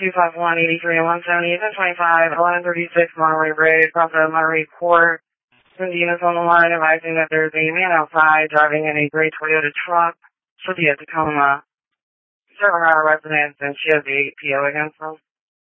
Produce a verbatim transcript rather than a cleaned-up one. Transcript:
two five one, eighty-three and one seventy, ten twenty-five, eleven thirty-six, Monterey Road, Crossroad, Monterey Court. Cindy is on the line advising that there's a man outside driving in a gray Toyota truck for the Tacoma. Serving our residents, and she has a P O against them.